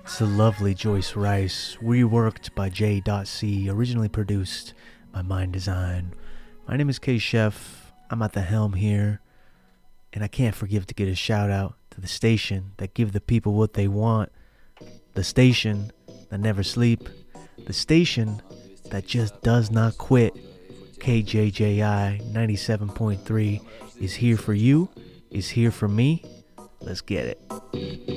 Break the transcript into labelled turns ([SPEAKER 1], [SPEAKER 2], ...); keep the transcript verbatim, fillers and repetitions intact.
[SPEAKER 1] It's the lovely Joyce Rice, reworked by J C, originally produced by Mind Design. My name is K Chef. I'm at the helm here, and I can't forgive to get a shout out to the station that give the people what they want, the station that never sleep, the station that just does not quit. K J J I ninety-seven point three is here for you, is here for me. Let's get it.